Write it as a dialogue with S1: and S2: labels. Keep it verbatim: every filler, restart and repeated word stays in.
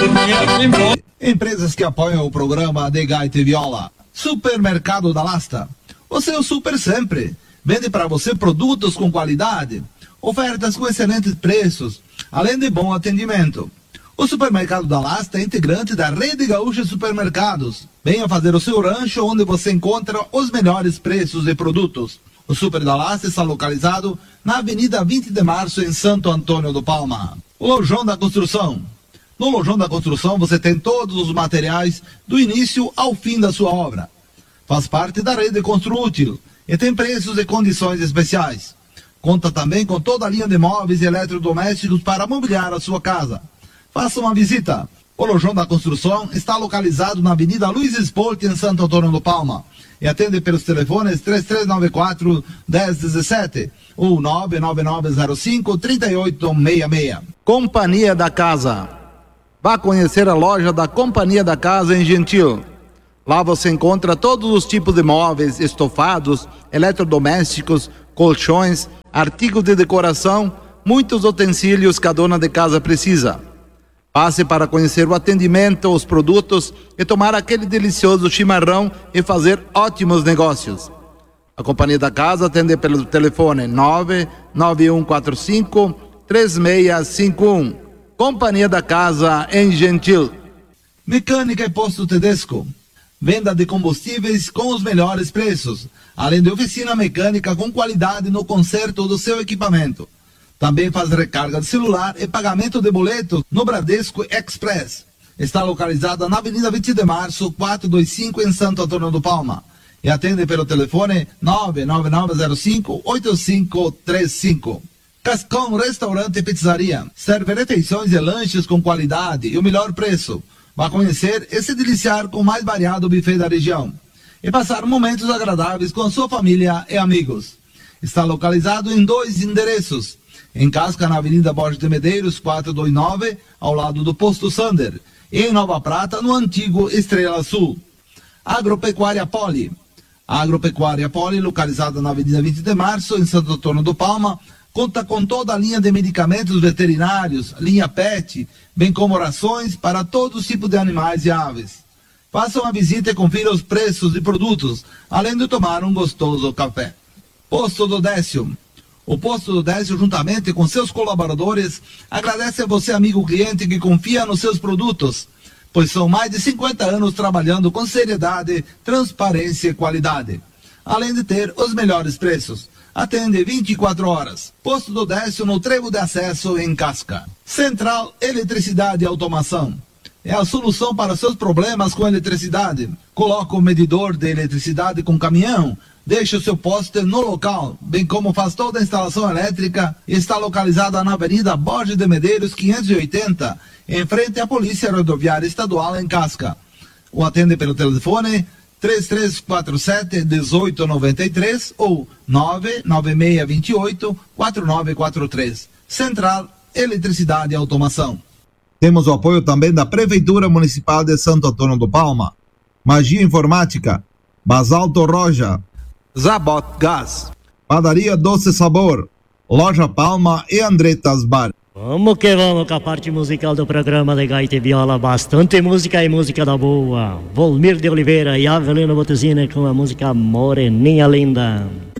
S1: Empresas que apoiam o programa de Gaita e Viola. Supermercado da Lasta. O seu super sempre. Vende para você produtos com qualidade, ofertas com excelentes preços, além de bom atendimento. O Supermercado da Lasta é integrante da Rede Gaúcha de Supermercados. Venha fazer o seu rancho onde você encontra os melhores preços de produtos. O Super da Lasta está localizado na Avenida vinte de março, em Santo Antônio do Palma. O Lojão da Construção. No Lojão da Construção você tem todos os materiais do início ao fim da sua obra. Faz parte da Rede Construútil e tem preços e condições especiais. Conta também com toda a linha de móveis e eletrodomésticos para mobiliar a sua casa. Faça uma visita. O Lojão da Construção está localizado na Avenida Luiz Esporte, em Santo Antônio do Palma. E atende pelos telefones três três nove quatro, um zero um sete ou nove nove nove zero cinco, três oito seis seis. Companhia da Casa. Vá conhecer a loja da Companhia da Casa em Gentil. Lá você encontra todos os tipos de móveis, estofados, eletrodomésticos, colchões, artigos de decoração, muitos utensílios que a dona de casa precisa. Passe para conhecer o atendimento, os produtos e tomar aquele delicioso chimarrão e fazer ótimos negócios. A Companhia da Casa atende pelo telefone nove nove um quatro cinco, três seis cinco um. Companhia da Casa em Gentil. Mecânica e Posto Tedesco. Venda de combustíveis com os melhores preços, além de oficina mecânica com qualidade no conserto do seu equipamento. Também faz recarga de celular e pagamento de boletos no Bradesco Express. Está localizada na Avenida vinte de março, quatrocentos e vinte e cinco, em Santo Antônio do Palma. E atende pelo telefone nove nove nove zero cinco, oito cinco três cinco. Cascão Restaurante e Pizzaria. Serve refeições e lanches com qualidade e o melhor preço. Vá conhecer e se deliciar com o mais variado buffet da região. E passar momentos agradáveis com a sua família e amigos. Está localizado em dois endereços. Em Casca, na Avenida Borges de Medeiros, quatrocentos e vinte e nove, ao lado do Posto Sander. E em Nova Prata, no antigo Estrela Sul. Agropecuária Poli. A Agropecuária Poli, localizada na Avenida vinte de março, em Santo Antônio do Palma, conta com toda a linha de medicamentos veterinários, linha pet, bem como rações para todos os tipos de animais e aves. Faça uma visita e confira os preços de produtos, além de tomar um gostoso café. Posto do Décio. O Posto do Décio, juntamente com seus colaboradores, agradece a você, amigo cliente, que confia nos seus produtos, pois são mais de cinquenta anos trabalhando com seriedade, transparência e qualidade, além de ter os melhores preços. Atende vinte e quatro horas. Posto do Décio, no trevo de acesso, em Casca. Central Eletricidade e Automação. É a solução para seus problemas com eletricidade. Coloca o medidor de eletricidade com caminhão, deixa o seu poste no local, bem como faz toda a instalação elétrica. Está localizada na Avenida Borges de Medeiros, quinhentos e oitenta, em frente à Polícia Rodoviária Estadual, em Casca. O atende pelo telefone três três quatro sete, um oito nove três ou nove nove seis dois oito, quatro nove quatro três. Central Eletricidade e Automação. Temos o apoio também da Prefeitura Municipal de Santo Antônio do Palma. Magia Informática, Basalto Roja, Zabot Gás, Padaria Doce Sabor, Loja Palma e Andretas Bar.
S2: Vamos que vamos com a parte musical do programa de Gaita e Viola. Bastante música e música da boa. Volmir de Oliveira e Avelino Botezina com a música Moreninha Linda.